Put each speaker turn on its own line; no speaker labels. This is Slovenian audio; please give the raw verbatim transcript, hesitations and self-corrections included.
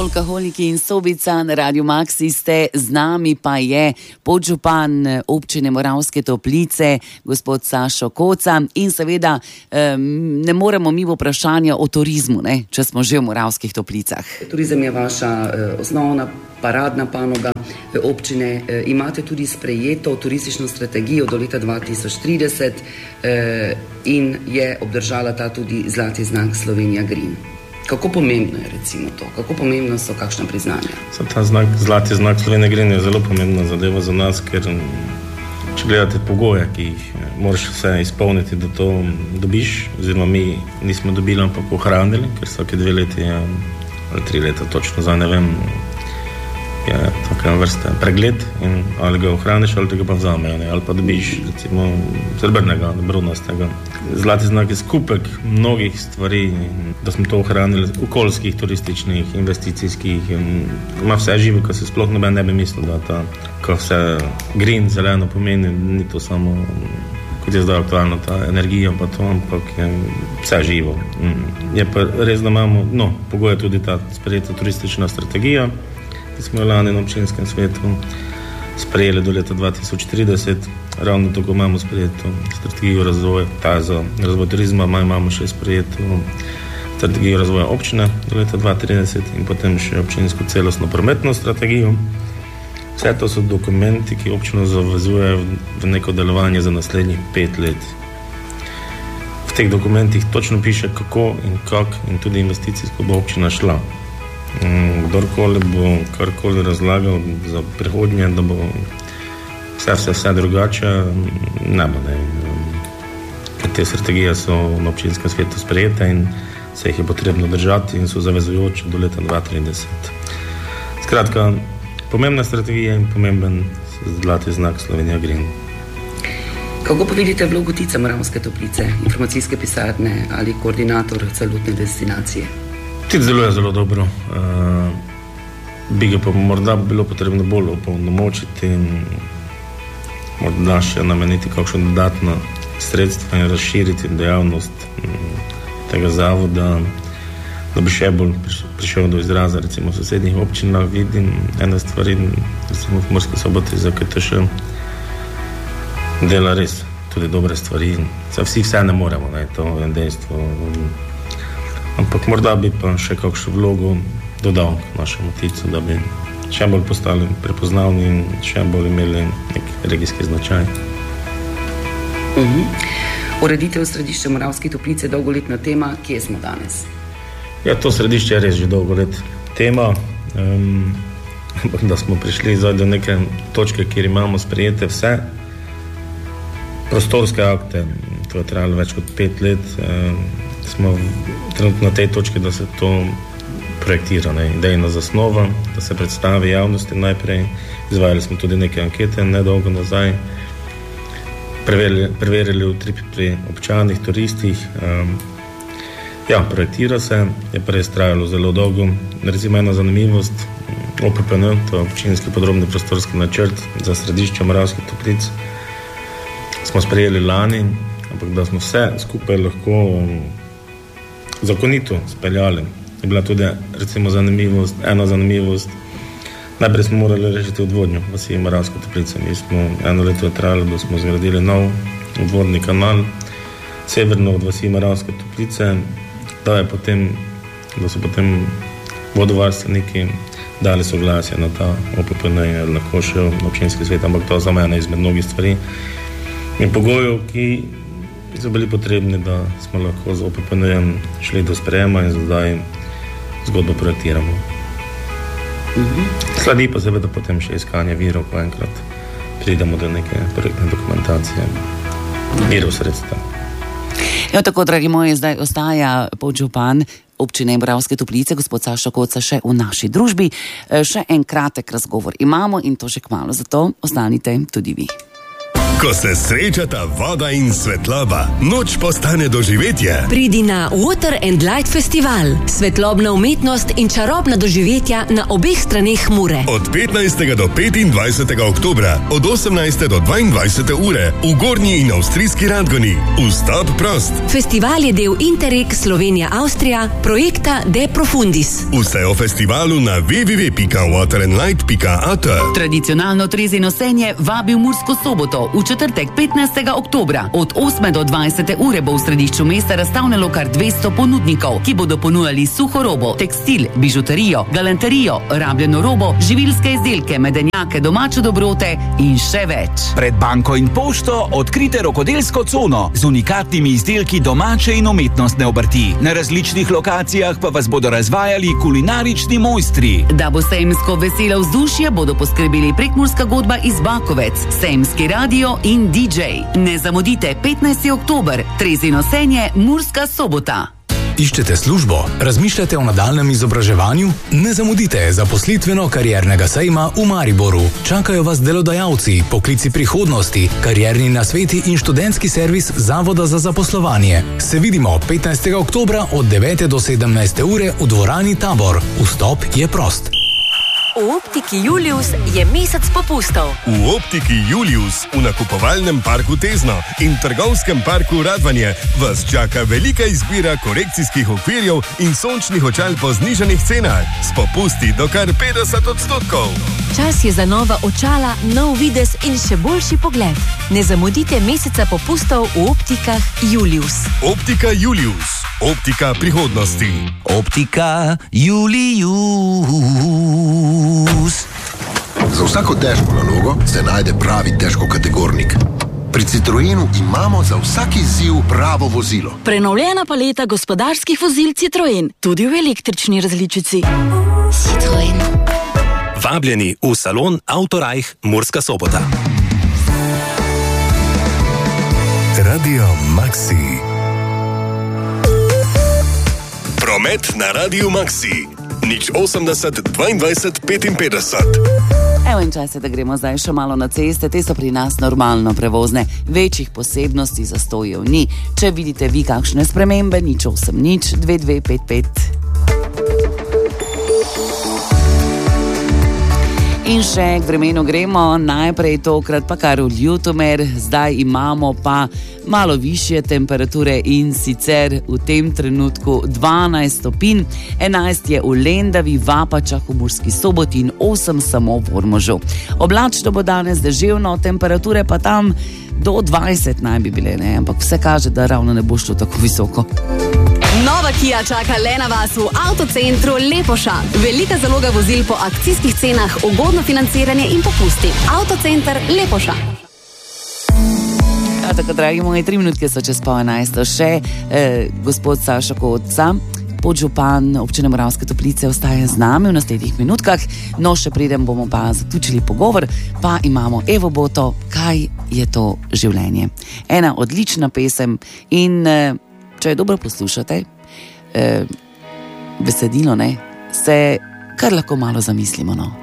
Folkaholiki in Sobica na Radio Maxi ste, z nami pa je podžupan občine Moravske Toplice, gospod Sašo Koca, in seveda um, ne moremo mimo vprašanja o turizmu, ne, če smo že v Moravskih Toplicah.
Turizem je vaša eh, osnovna paradna panoga občine. Eh, imate tudi sprejeto turistično strategijo do leta dva tisoč trideset eh, in je obdržala ta tudi zlati znak Slovenija Green. Kako pomembno je recimo to? Kako pomembno so kakšna priznanja?
Ta znak, zlati znak Slovenija Green je zelo pomembna zadeva za nas, ker če gledate pogoje, ki jih moraš vse izpolniti, da to dobiš, oziroma mi nismo dobili, ampak ohranili, ker vsake dve leti ali tri leta točno, zdaj ne vem, je taka vrsta pregled in ali ga ohraniš ali tega pa vzamejo, ne? Ali pa dobiš recimo srebrnega, bronastega. Zlati znak je skupek mnogih stvari, da smo to ohranili, okoljskih, turističnih, investicijskih, ima vse živo, ko se sploh noben ne bi mislil, da ta, ko vse green, zeleno pomeni, ni to samo, kot je zdaj aktualno, ta energija pa to, ampak je vse živo. Je pa res, da imamo, no, pogoje tudi ta sprejeta turistična strategija, ki smo jo lani na občinskem svetu sprejeli do leta dva tisoč trideset. Ravno tako imamo sprejeto strategijo razvoja, ta za razvoj turizma, imamo še sprejeto strategijo razvoja občine do leta dva tisoč trideset in potem še občinsko celostno prometno strategijo. Vse to so dokumenti, ki občino zavezujejo v neko delovanje za naslednjih pet let. V teh dokumentih točno piše, kako in kak in tudi investicijsko bo občina šla. Kdorkoli bo karkoli razlagal za prihodnje, da bo vse, vse, vse drugače, ne bo, ne. Ker te strategije so na občinskem svetu sprejete in se jih je potrebno držati in so zavezujoče do leta dva tisoč trideset. Skratka, pomembna strategija in pomemben zlati znak Slovenija Green.
Kako pa vidite vlogo Tica Moravske Toplice, informacijske pisarne ali koordinator celotne destinacije?
Tic deluje zelo dobro. Uh, bi ga pa morda bilo potrebno bolj opolnomočiti in morda še nameniti kakšno dodatno sredstvo in razširiti dejavnost um, tega zavoda, da bi še bolj prišel do izraza. Recimo v sosednjih občinah vidim ene stvari, recimo v Murski Soboti, za kaj to še dela res tudi dobre stvari. Vsi vse ne moremo, ne, to je dejstvo. Ampak morda bi pa še kakšno vlogo dodal k našemu Ticu, da bi še bolj postali prepoznavni in še bolj imeli nek regijski značaj.
Uh-huh. Ureditev središča Moravske Toplice je dolgoletna tema. Kje smo danes?
Ja, to središče je res že dolgo let tema. Um, da smo prišli zdaj do neke točke, kjer imamo sprejete vse prostorske akte. To je trajalo več kot pet let. Um, smo trenutno na tej točki, da se to projektira, ne, idejna zasnova, da se predstavi javnosti najprej. Izvajali smo tudi neke ankete nedolgo nazaj, preverili, preverili utrip pri občanih, turistih. Um, ja, projektira se, je pa res trajalo zelo dolgo. Recimo ena zanimivost, O P P N, to je občinski podrobni prostorski načrt za središče Moravskih Toplic, smo sprejeli lani, ampak da smo vse skupaj lahko um, zakonito speljali. Je bila tudi recimo zanimivost, ena zanimivost. Najprej smo morali rešiti odvodnjo vasi Moravske Toplice. Mi smo eno leto trajalo, da smo zgradili nov odvodni kanal severno od vasi Moravske Toplice, da je potem, da so potem vodovarstveniki dali soglasje na ta O P P N in je lahko šel na občinski svet, ampak to za mene izmed mnogih stvari in pogojev, ki so bili potrebni, da smo lahko z O P P N-jem šli do sprejema in zdaj zgodbo projektiramo.
Uh-huh.
Sledi pa seveda potem še iskanje virov, ko enkrat pridemo do neke projektne dokumentacije, virov sredstva.
Ja, tako, dragi moji, zdaj ostaja podžupan občine Moravske Toplice, gospod Sašo Koca, še v naši družbi. Še en kratek razgovor imamo in to že kmalu, zato ostanite tudi vi.
Ko se srečata voda in svetloba, noč postane doživetje.
Pridi na Water and Light Festival. Svetlobna umetnost in čarobna doživetja na obeh straneh Mure.
Od petnajstega do petindvajsetega oktobra, od osemnajste do dvaindvajsete ure v Gornji in Avstrijski Radgoni. Vstop prost.
Festival je del Interreg Slovenija-Avstrija, projekta De Profundis.
Vse o festivalu na w w w pika water and light pika a t.
Tradicionalno treze nosenje vabi v Mursko Soboto v četrtek petnajstega oktobra. Od osme do dvajsete ure bo v središču mesta razstavljalo kar dvesto ponudnikov, ki bodo ponujali suho robo, tekstil, bižuterijo, galanterijo, rabljeno robo, živilske izdelke, medenjake, domače dobrote in še več.
Pred banko in pošto odkrite rokodelsko cono z unikatnimi izdelki domače in umetnostne obrti. Na različnih lokacijah pa vas bodo razvajali kulinarični mojstri.
Da bo sejmsko veselo vzdušje, bodo poskrbeli Prekmurska godba iz Bakovec, sejmski radio in D J. Ne zamudite petnajstega oktober, treze nosenje, Murska Sobota.
Iščete službo? Razmišljate o nadaljnem izobraževanju? Ne zamudite zaposlitveno-kariernega sejma v Mariboru. Čakajo vas delodajalci, poklici prihodnosti, karierni nasveti in študentski servis Zavoda za zaposlovanje. Se vidimo petnajstega oktobra od devete do sedemnajste ure v dvorani Tabor. Vstop je prost.
V Optiki Julius je mesec popustov.
V Optiki Julius v nakupovalnem parku Tezno in trgovskem parku Radvanje vas čaka velika izbira korekcijskih okvirjev in sončnih očal po znižanih cenah s popusti do kar petdeset odstotkov.
Čas je za nova očala, nov videz in še boljši pogled. Ne zamudite meseca popustov v Optikah Julius.
Optika Julius. Optika prihodnosti.
Optika Julius.
Za vsako težko nalogo se najde pravi težkokategornik. Pri Citroenu imamo za vsak izziv pravo vozilo.
Prenovljena paleta gospodarskih vozil Citroen, tudi v električni različici.
Citroen. Vabljeni v salon Autorajh Murska Sobota.
Radio Maxi. Promet na Radio Maxi. Nič osemdeset, dvaindvajset, petinpetdeset.
Evo in čas je, da gremo zdaj še malo na ceste. Te so pri nas normalno prevozne. Večjih posebnosti zastojev ni. Če vidite vi kakšne spremembe, nič osem, nič, dve, dve, pet, pet. In še k vremenu gremo, najprej tokrat pa kar v Ljutomer, zdaj imamo pa malo višje temperature in sicer v tem trenutku dvanajst stopinj, enajst je v Lendavi, Vapačah, v Murski Soboti in osem samo v Ormožu. Oblačno bo danes, deževno, temperature pa tam do dvajset naj bi bile, ne? Ampak vse kaže, da ravno ne bo šlo tako visoko.
Nova Kia čaka le na vas v avtocentru Lepoša. Velika zaloga vozil po akcijskih cenah, ugodno financiranje in popusti. Avtocenter Lepoša.
Ja, tako, dragi moji, tri minutke so čez pol enajsto. Še eh, gospod Sašo Koca, podžupan občine Moravske Toplice, ostaje z nami v naslednjih minutkah. No, še pridem, bomo pa zaključili pogovor, pa imamo Evo Boto, kaj je to življenje. Ena odlična pesem in eh, če je dobro poslušate, eh, besedilo, ne, se kar lahko malo zamislimo, no.